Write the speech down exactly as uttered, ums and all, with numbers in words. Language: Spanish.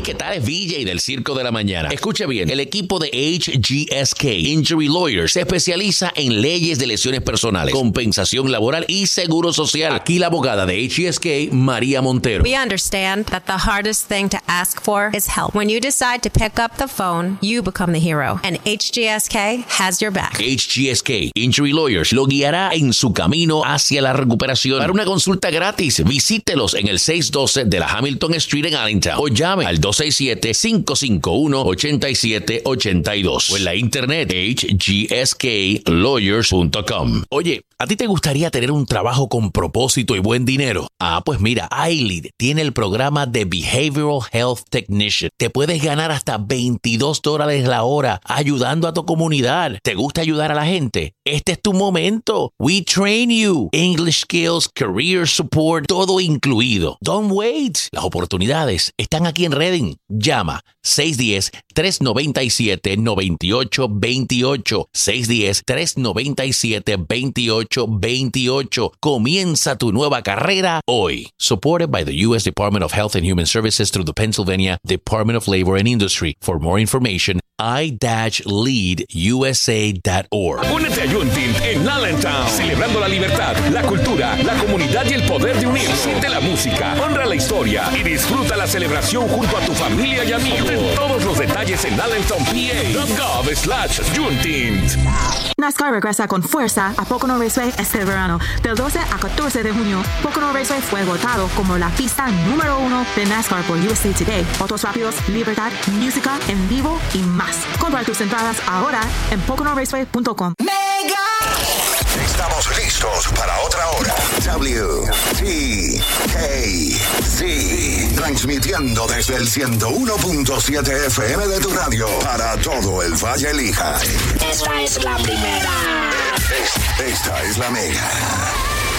Hey, ¿qué tal? Es V J del Circo de la Mañana. Escuche bien, el equipo de H G S K Injury Lawyers se especializa en leyes de lesiones personales, compensación laboral y seguro social. Aquí la abogada de H G S K, María Montero. We understand that the hardest thing to ask for is help. When you decide to pick up the phone, you become the hero. And H G S K has your back. H G S K Injury Lawyers lo guiará en su camino hacia la recuperación. Para una consulta gratis, visítelos en el seiscientos doce de la Hamilton Street en Allentown o llame al dos seis siete, cinco cinco uno, ocho siete ocho dos o en la internet h g s k lawyers punto com. Oye, ¿a ti te gustaría tener un trabajo con propósito y buen dinero? Ah, pues mira, I L E D tiene el programa de Behavioral Health Technician. Te puedes ganar hasta veintidós dólares la hora ayudando a tu comunidad. ¿Te gusta ayudar a la gente? Este es tu momento. We train you. English skills, career support, todo incluido. Don't wait. Las oportunidades están aquí en Redding. Llama seis uno cero, tres nueve siete, nueve ocho dos ocho. seis uno cero, tres nueve siete, dos ocho dos ocho. Comienza tu nueva carrera hoy. Supported by the U S Department of Health and Human Services through the Pennsylvania Department of Labor and Industry. For more information, i dash lead u s a dot org. Únete a Juneteenth en Allentown, celebrando la libertad, la cultura, la comunidad y el poder de unirse. Siente la música, honra la historia y disfruta la celebración junto a tu familia y amigos. Ten todos los detalles en allentown p a punto gov slash Juneteenth. NASCAR regresa con fuerza a Pocono Raceway este verano. Del doce a catorce de junio, Pocono Raceway fue votado como la pista número uno de NASCAR por U S A Today. Autos rápidos, libertad, música en vivo y más. Compra tus entradas ahora en pocono raceway punto com. Mega. Estamos listos para otra hora. W T K Z. Transmitiendo desde el ciento uno punto siete F M de tu radio para todo el Valle Lehigh. Esta es la primera. Esta, esta es la Mega.